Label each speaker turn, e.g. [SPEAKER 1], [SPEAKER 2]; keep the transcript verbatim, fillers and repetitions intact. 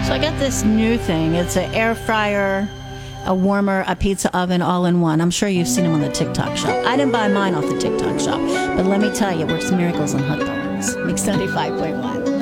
[SPEAKER 1] So I got this new thing. It's an air fryer, a warmer, a pizza oven, all in one. I'm sure you've seen them on the TikTok shop. I didn't buy mine off the TikTok shop, but let me tell you, it works miracles on hot dogs. Mix ninety-five point one.